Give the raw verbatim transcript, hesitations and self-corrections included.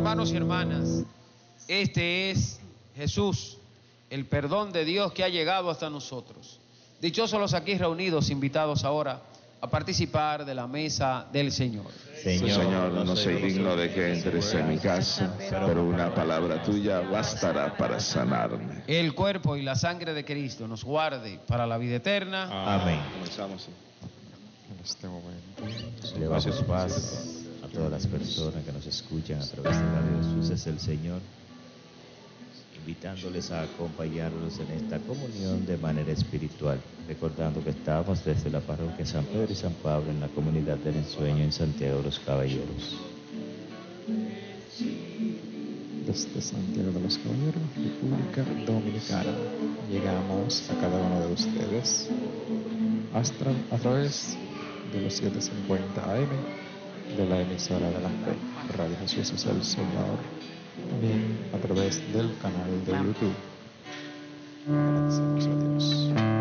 hermanos y hermanas, este es Jesús, el perdón de Dios que ha llegado hasta nosotros. Dichosos los aquí reunidos, invitados ahora a participar de la mesa del Señor. Señor, Señor, no soy digno de que entres en mi casa, pero una palabra tuya bastará para sanarme. El cuerpo y la sangre de Cristo nos guarde para la vida eterna. Amén. Comenzamos en este momento. Llevamos paz a todas las personas que nos escuchan a través de Radio Jesús es el Señor, invitándoles a acompañarnos en esta comunión de manera espiritual, recordando que estamos desde la parroquia San Pedro y San Pablo en la comunidad del Ensueño en Santiago de los Caballeros. Desde Santiago de los Caballeros, República Dominicana, llegamos a cada uno de ustedes hasta a través de los setecientos cincuenta A M de la emisora de la fe, Radio Jesús es el Señor, también a través del canal de YouTube